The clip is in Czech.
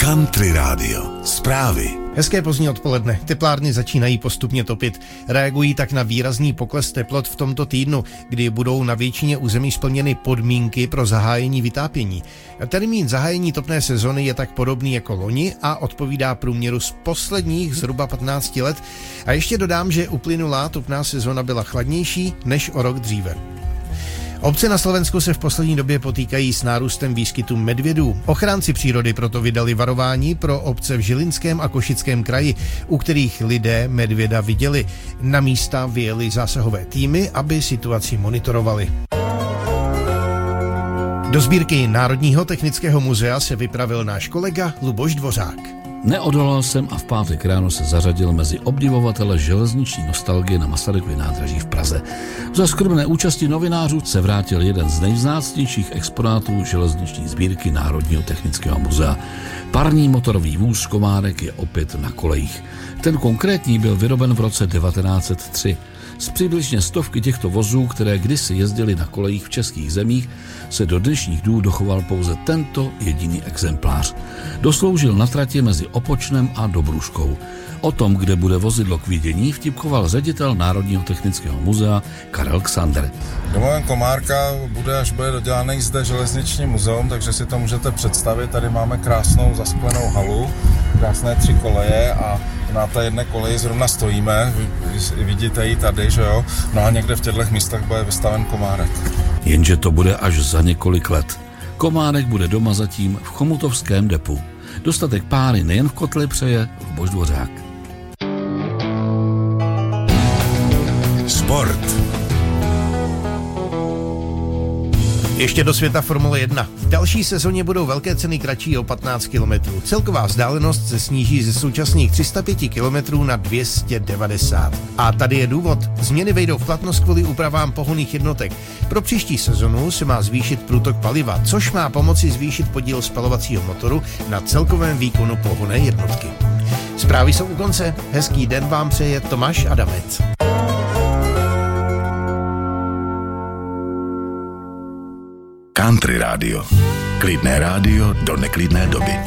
Country Radio. Zprávy. Hezké pozdní odpoledne. Teplárny začínají postupně topit. Reagují tak na výrazný pokles teplot v tomto týdnu, kdy budou na většině území splněny podmínky pro zahájení vytápění. Termín zahájení topné sezony je tak podobný jako loni a odpovídá průměru z posledních zhruba 15 let. A ještě dodám, že uplynulá topná sezona byla chladnější než o rok dříve. Obce na Slovensku se v poslední době potýkají s nárůstem výskytu medvědů. Ochránci přírody proto vydali varování pro obce v Žilinském a Košickém kraji, u kterých lidé medvěda viděli. Na místa vyjeli zásahové týmy, aby situaci monitorovali. Do sbírky Národního technického muzea se vypravil náš kolega Luboš Dvořák. Neodolal jsem a v pátek ráno se zařadil mezi obdivovatele železniční nostalgie na Masarykově nádraží v Praze. Za skromné účasti novinářů se vrátil jeden z nejvzácnějších exponátů železniční sbírky Národního technického muzea. Parní motorový vůz Komárek je opět na kolejích. Ten konkrétní byl vyroben v roce 1903. Z přibližně stovky těchto vozů, které kdysi jezdily na kolejích v českých zemích, se do dnešních dnů dochoval pouze tento jediný exemplář. Dosloužil na trati mezi Opočnem a Dobruškou. O tom, kde bude vozidlo k vidění, vtipkoval ředitel Národního technického muzea Karel Ksander. Domovem Komárka bude, až bude dodělaný zde železniční muzeum, takže si to můžete představit. Tady máme krásnou zasklenou halu, krásné 3 koleje a na té jedné koleji zrovna stojíme, vidíte ji tady, že jo? No a někde v těchto místech bude vystaven Komárek. Jenže to bude až za několik let. Komárek bude doma zatím v chomutovském depu. Dostatek páry nejen v kotli přeje Luboš Dvořák. Sport. Ještě do světa Formule 1. V další sezóně budou velké ceny kratší o 15 km. Celková vzdálenost se sníží ze současných 305 km na 290. A tady je důvod. Změny vejdou v platnost kvůli úpravám pohonných jednotek. Pro příští sezonu se má zvýšit průtok paliva, což má pomoci zvýšit podíl spalovacího motoru na celkovém výkonu pohonné jednotky. Zprávy jsou u konce. Hezký den vám přeje Tomáš Adamec. Country Radio. Klidné rádio do neklidné doby.